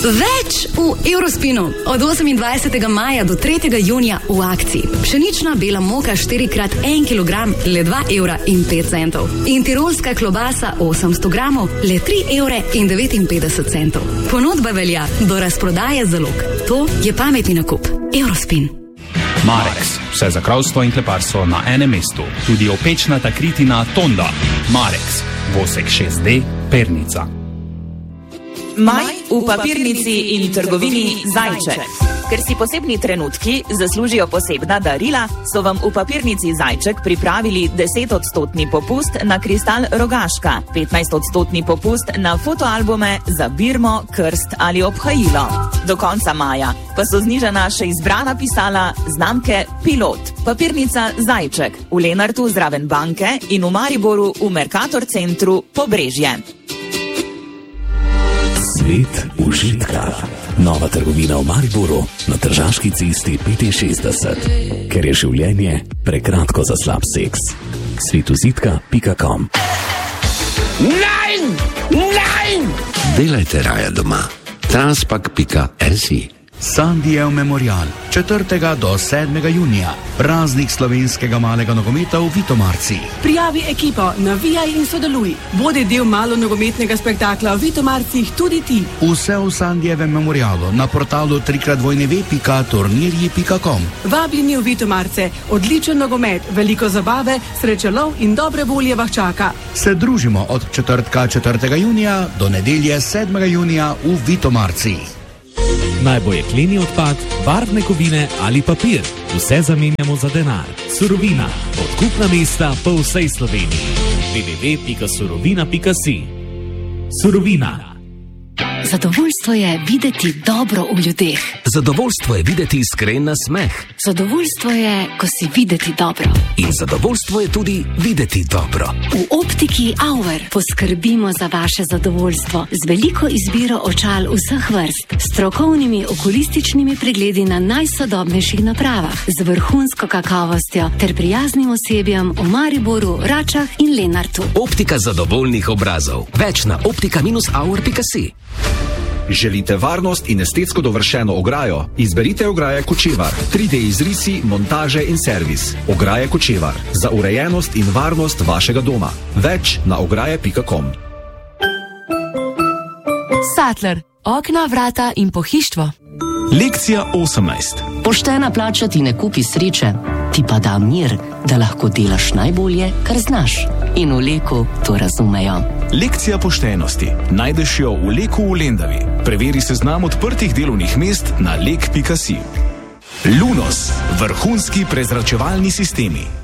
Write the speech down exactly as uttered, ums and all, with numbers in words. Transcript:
Več v Eurospinu. Od osemindvajsetega maja do tretjega junija v akciji. Pšenična bela moka štiri krat en kilogram, le dva evra in pet centov. In tirolska klobasa osemsto gramov, le tri evre in devetinpetdeset centov. Ponudba velja do razprodaje zalog. To je pametni nakup. Eurospin. Marex. Vse za kravstvo in kleparstvo na enem mestu. Tudi opečnata kritina Tonda. Marex. Vosek šest D, Pernica. Maj v papirnici in trgovini Zajček. Ker si posebni trenutki zaslužijo posebna darila, so vam v papirnici Zajček pripravili desetodstotni popust na Kristal Rogaška, petnajstodstotni popust na fotoalbume za birmo, krst ali obhajilo. Do konca maja pa so znižana še izbrana pisala znamke Pilot. Papirnica Zajček v Lenartu zraven banke in v Mariboru v Mercator centru Pobrežje. Svet užitka. Nova trgovina v Mariboru na Tržaški cesti petinšestdeset. Ker je življenje prekratko za slab seks. svetuzitka pika com. Nein! Nein! Delajte raje doma. Transpak pika si. Sandijev memorial. četrtega do sedmega junija. Praznik slovenskega malega nogometa v Vitomarci. Prijavi ekipo, navijaj in sodeluj. Bodi del malo nogometnega spektakla v Vitomarcih tudi ti. Vse v Sandijevem memorialu na portalu tri krat dvojni ve pika turnirji pika com. Vabljeni v Vitomarce, odličen nogomet, veliko zabave, srečelov in dobre volje vas čaka. Se družimo od četrtka četrtega junija do nedelje sedmega junija v Vitomarci. Naj bo jekleni odpad, barvne kovine ali papir. Vse zamenjamo za denar. Surovina. Odkupna mesta po vsej Sloveniji. w w w pika surovina pika si. Surovina. Zadovoljstvo je videti dobro v ljudeh. Zadovoljstvo je videti iskren nasmeh. Zadovoljstvo je, ko si videti dobro. In zadovoljstvo je tudi videti dobro. V optiki Auer poskrbimo za vaše zadovoljstvo z veliko izbiro očal vseh vrst, strokovnimi okulističnimi pregledi na najsodobnejših napravah, z vrhunsko kakovostjo ter prijaznim osebjem v Mariboru, Račah in Lenartu. Optika zadovoljnih obrazov. Več na optika auer pika si. Želite varnost in estetsko dovršeno ograjo? Izberite ograje Kočevar. tri D izrisi, montaže in servis. Ograje Kočevar. Za urejenost in varnost vašega doma. Več na ograje pika com. Sattler. Okna, vrata in pohištvo. Lekcija osemnajst. Poštena plača ti ne kupi sreče, ti pa da mir, da lahko delaš najbolje, kar znaš. In v Leku to razumejo. Lekcija poštenosti. Najdeš jo v Leku v Lendavi. Preveri seznam odprtih delovnih mest na lek pika si. Lunos. Vrhunski prezračevalni sistemi.